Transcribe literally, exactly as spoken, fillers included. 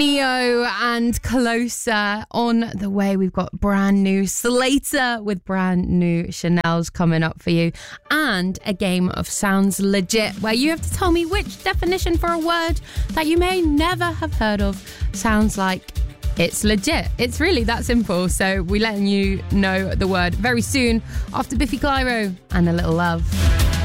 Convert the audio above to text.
Neo and Closer on the way. We've got brand new Slater with brand new Chanel's coming up for you, and a game of Sounds Legit where you have to tell me which definition for a word that you may never have heard of sounds like it's legit. It's really that simple. So we're letting you know the word very soon after Biffy Clyro and A Little Love.